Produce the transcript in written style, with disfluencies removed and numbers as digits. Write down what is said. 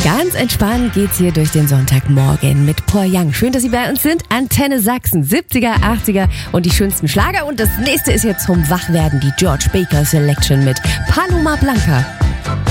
Ganz entspannt geht's hier durch den Sonntagmorgen mit Paul Young. Schön, dass Sie bei uns sind. Antenne Sachsen, 70er, 80er und die schönsten Schlager. Und das nächste ist jetzt zum Wachwerden, die George Baker Selection mit Paloma Blanca.